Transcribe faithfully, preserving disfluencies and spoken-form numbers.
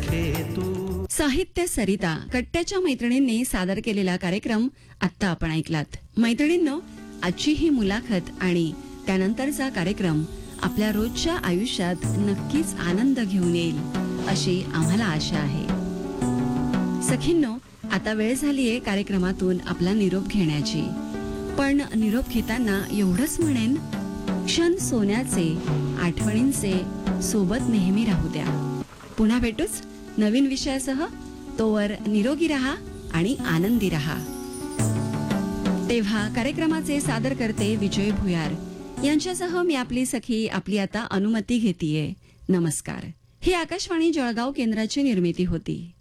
तू. साहित्य सरिता कट्ट्याच्या मैत्रिणींनी सादर केलेला कार्यक्रम आत्ता आपण ऐकलात. मैत्रिणींनो, आजची ही मुलाखत आणि त्यानंतरचा कार्यक्रम आपल्या रोजच्या आयुष्यात नक्कीच आनंद घेऊन येईल अशी आम्हाला आशा आहे. सखींनो, आता वेळ झालीये कार्यक्रमातून आपला निरोप घेण्याची. पण निरोप घेताना एवढंच म्हणेन, क्षण सोन्याचे, आठवणींचे सोबत नेहमी राहू द्या. पुन्हा भेटूच नवीन विषयासह. तोवर निरोगी रहा आणि आनंदी रहा. तेव्हा कार्यक्रमाचे सादर करते विजय भुयार यांच्यासह मी आपली सखी आपली आता अनुमती घेतीये. नमस्कार. ही आकाशवाणी जळगाव केंद्राची निर्मिती होती.